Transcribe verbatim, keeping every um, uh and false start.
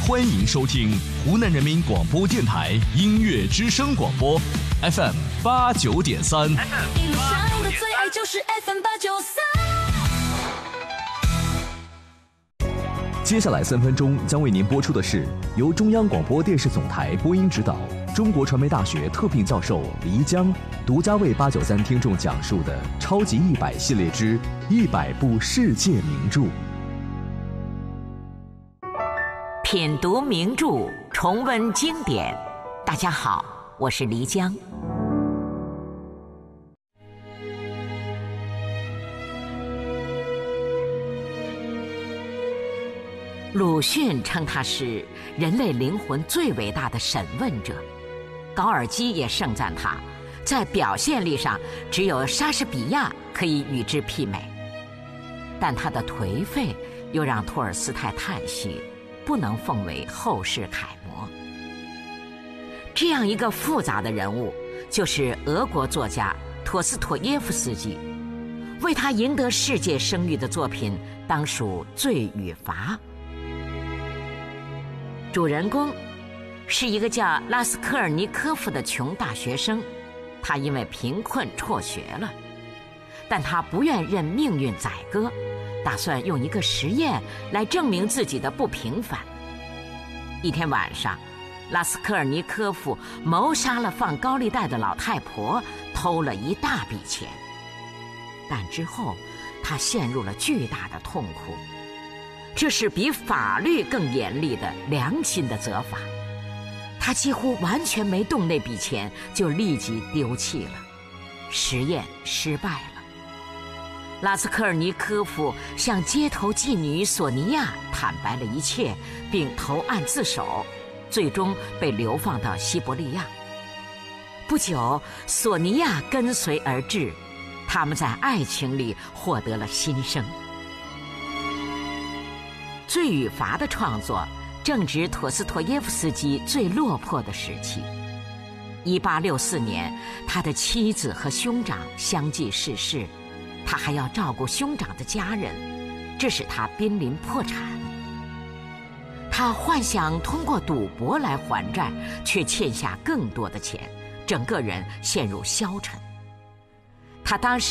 欢迎收听湖南人民广播电台音乐之声广播 F M 八九点三。 一路上的最爱就是 F M 八九三。 接下来三分钟将为您播出的是由中央广播电视总台播音指导、中国传媒大学特聘教授黎江独家为八九三听众讲述的《超级一百》系列之一百部世界名著。 品读名著，重温经典。大家好，我是黎江。鲁迅称他是人类灵魂最伟大的审问者，高尔基也盛赞他，在表现力上只有莎士比亚可以与之媲美。但他的颓废又让托尔斯泰叹息，不能奉为后世楷模。这样一个复杂的人物，就是俄国作家陀思妥耶夫斯基。为他赢得世界声誉的作品当属《罪与罚》。主人公是一个叫拉斯科尔尼科夫的穷大学生，他因为贫困辍学了，但他不愿任命运宰割，打算用一个实验来证明自己的不平凡。一天晚上，拉斯科尔尼科夫谋杀了放高利贷的老太婆，偷了一大笔钱。但之后他陷入了巨大的痛苦，这是比法律更严厉的良心的责罚。他几乎完全没动那笔钱，就立即丢弃了。实验失败了。拉斯科尔尼科夫向街头妓女索尼娅坦白了一切，并投案自首，最终被流放到西伯利亚。不久，索尼娅跟随而至，他们在爱情里获得了新生。《罪与罚》的创作正值陀思妥耶夫斯基最落魄的时期。一八六四年，他的妻子和兄长相继逝世，他还要照顾兄长的家人，这使他濒临破产。他幻想通过赌博来还债，却欠下更多的钱，整个人陷入消沉。他当时